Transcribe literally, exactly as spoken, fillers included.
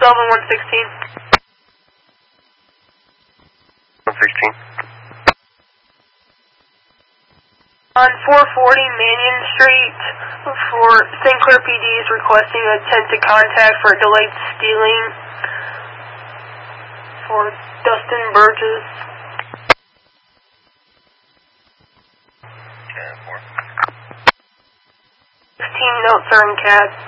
Sullivan one sixteen. one sixteen. On four forty Mannion Street, for Saint Clair P D is requesting attempted contact for delayed stealing for Dustin Burgess. ten four. sixteen notes are in C A D.